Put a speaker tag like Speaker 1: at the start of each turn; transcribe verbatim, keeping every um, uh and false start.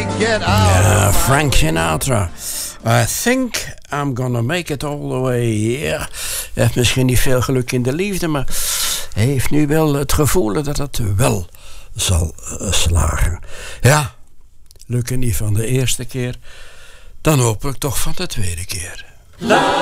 Speaker 1: get out.
Speaker 2: Ja, Frank Sinatra. I think I'm gonna make it all the way here. Hij heeft misschien niet veel geluk in de liefde, maar hij heeft nu wel het gevoel dat het wel zal uh, slagen. Ja, lukken niet van de eerste keer, dan hopelijk toch van de tweede keer. La